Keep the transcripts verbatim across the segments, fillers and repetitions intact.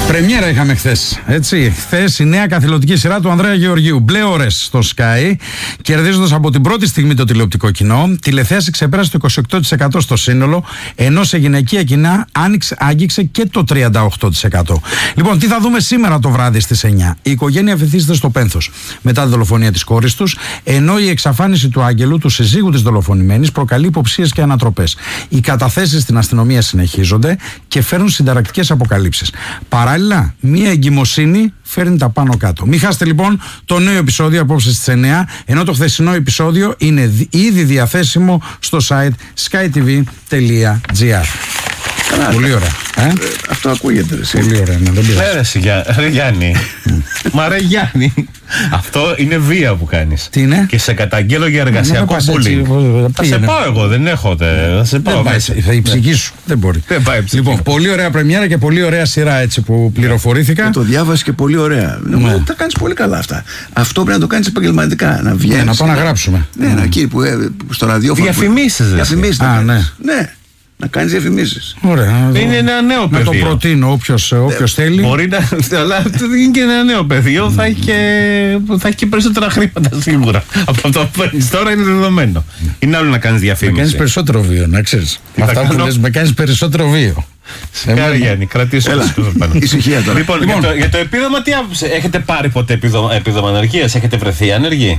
Πρεμιέρα είχαμε χθες. Έτσι, χθες η νέα καθηλωτική σειρά του Ανδρέα Γεωργίου. Μπλε ώρες στο Sky, κερδίζοντας από την πρώτη στιγμή το τηλεοπτικό κοινό. Τηλεθέαση ξεπέρασε το είκοσι οκτώ τοις εκατό στο σύνολο, ενώ σε γυναικεία κοινά άνοιξε, άγγιξε και το τριάντα οκτώ τοις εκατό. Λοιπόν, τι θα δούμε σήμερα το βράδυ στις εννιά. Η οικογένεια βυθίζεται στο πένθος μετά τη δολοφονία της κόρης τους, ενώ η εξαφάνιση του Άγγελου, του συζύγου της δολοφονημένης, προκαλεί υποψίες και ανατροπές. Οι καταθέσεις στην αστυνομία συνεχίζονται και φέρνουν συνταρακτικές αποκαλύψεις. Παράλληλα, μία εγκυμοσύνη φέρνει τα πάνω κάτω. Μην χάσετε λοιπόν το νέο επεισόδιο απόψε στις εννιά, ενώ το χθεσινό επεισόδιο είναι ήδη διαθέσιμο στο site skytv τελεία gr. Πολύ ωραία. Ε? Ε, αυτό ακούγεται. Ρε, πολύ ωραία, ναι, δεν πειράζει. Ναι, ρε, Γιά, ρε Γιάννη. Μα ρε Γιάννη, αυτό είναι βία που κάνεις. Τι είναι? Και σε καταγγέλω για εργασιακό bullying. Θα σε πάω εγώ, δεν έχω. Θα σε πάω. Δεν πάει, θα η ψυχή σου. Δεν μπορεί. Δεν πάει ψυχή. Λοιπόν, πολύ ωραία πρεμιέρα και πολύ ωραία σειρά έτσι που πληροφορήθηκα. Και το διάβασε και πολύ ωραία. Ναι. Τα κάνεις πολύ καλά αυτά. Αυτό πρέπει να το κάνεις επαγγελματικά. Να βγαίνεις. Ναι, να πάμε να γράψουμε. Ναι, ναι. Εκεί που, που στο ραδιόφωνο. Διαφημίσεις. Διαφημίσεις. Α, ναι. Ναι. Να κάνεις διαφημίσεις. Ωραία. Είναι ένα νέο πεδίο. Να το προτείνω όποιος, όποιος θέλει. Μπορεί να. Αλλά είναι και ένα νέο πεδίο. Θα έχει και, θα έχει και περισσότερα χρήματα σίγουρα. Από αυτό που παίρνεις τώρα είναι δεδομένο. Είναι άλλο να κάνεις διαφήμιση. Με κάνεις περισσότερο βίο, να ξέρεις. Αυτά που λες, με κάνεις περισσότερο βίο. Συγχάρη Γιάννη, κρατήσω το πάνω. Ησυχία τώρα. Λοιπόν, λοιπόν για, το, για το επίδομα, τι άποψε. Έχετε πάρει ποτέ επίδομα, επίδομα ανεργίας, έχετε βρεθεί άνεργοι?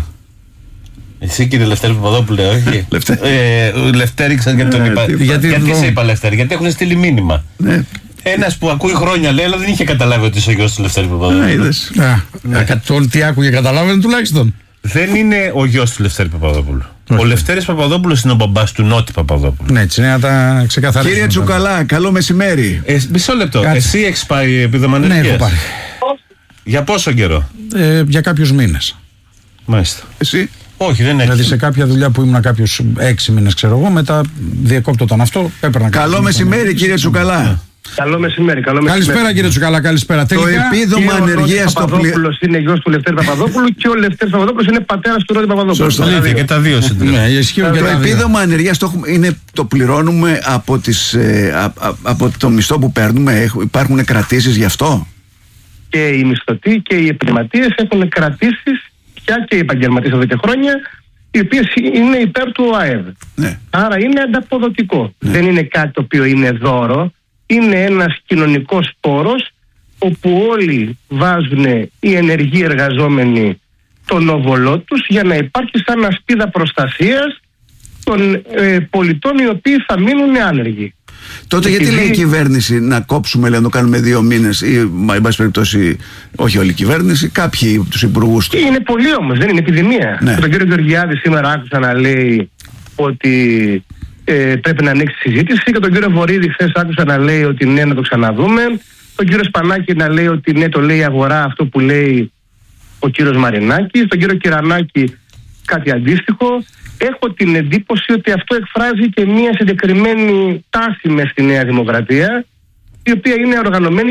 Εσύ κύριε Λευτέρη Παπαδόπουλε, όχι. ε, Λευτέρη, ξέρεις γιατί τον είπα. Γιατί, γιατί σε είπα Λευτέρη, γιατί έχουν στείλει μήνυμα. Ναι. Ένας που ακούει χρόνια λέει, αλλά δεν είχε καταλάβει ότι είσαι ο γιος του Λευτέρη Παπαδόπουλου. Ναι, είδες. Όλη τι άκουγε, καταλάβαινε τουλάχιστον. Δεν είναι ο γιος του Λευτέρη Παπαδόπουλου. Ο Λευτέρης Παπαδόπουλος είναι ο μπαμπάς του Νότι Παπαδόπουλου. Ναι, έτσι είναι να τα ξεκαθαρίσουμε. Κύριε Τσουκαλά, καλό μεσημέρι. Ε, μισό λεπτό. Κάτι. Εσύ έχεις πάρει επίδομα ανεργίας? Ναι, έχω πάρει. Για πόσο καιρό? Ε, για κάποιους μήνες. Μάλιστα. Εσύ? Όχι, δεν έχει. Δηλαδή σε κάποια δουλειά που ήμουν κάποιους έξι μήνες, ξέρω εγώ, μετά διεκόπτωταν αυτό. Έπαιρνα καλό μεσημέρι, κύριε Τσουκαλά. Καλό μεσημέρι, καλό μεσημέρι. Καλησπέρα κύριε Τσουκαλά, καλησπέρα. Το επίδομα ανεργίας στο πλαίσιο. Ο Παπαδόπουλος είναι γιος του Λευτέρη Παπαδόπουλου και ο Λευτέρης Παπαδόπουλος είναι πατέρας του Ρότη Παπαδόπουλου. Σωστά. Αλήθεια, και τα δύο συντρέφουν. Ναι, ισχύουν και Το τα δύο. επίδομα ανεργίας το, έχουμε- είναι, το πληρώνουμε από, τις, ε, α, α, από το μισθό που παίρνουμε. Έχ- Υπάρχουν κρατήσεις γι' αυτό? Και οι μισθωτοί και οι επαγγελματίες έχουν κρατήσεις, πια και οι επαγγελματίες εδώ και χρόνια, οι οποίες είναι υπέρ του ΟΑΕΔ. Ναι. Άρα είναι ανταποδοτικό. Δεν είναι κάτι το οποίο είναι δώρο. Είναι ένας κοινωνικός πόρος όπου όλοι βάζουν οι ενεργοί εργαζόμενοι τον όβολό τους για να υπάρχει σαν ασπίδα προστασίας των ε, πολιτών οι οποίοι θα μείνουν άνεργοι. Τότε γιατί Επειδή- λέει η κυβέρνηση να κόψουμε, λέει, να το κάνουμε δύο μήνες ή, μα, εν πάση περιπτώσει, όχι όλη η κυβέρνηση, κάποιοι από τους υπουργούς του. Είναι πολύ όμως, δεν είναι επιδημία. Ναι. Τον κύριο Γεωργιάδη σήμερα άκουσα να λέει ότι ε, πρέπει να ανοίξει συζήτηση και τον κύριο Βορίδη χθες άκουσα να λέει ότι ναι, να το ξαναδούμε. Τον κύριο Σπανάκη να λέει ότι ναι, το λέει η αγορά, αυτό που λέει ο κύριος Μαρινάκης. Τον κύριο Κυρανάκη κάτι αντίστοιχο. Έχω την εντύπωση ότι αυτό εκφράζει και μια συγκεκριμένη τάση μες στη Νέα Δημοκρατία, η οποία είναι οργανωμένη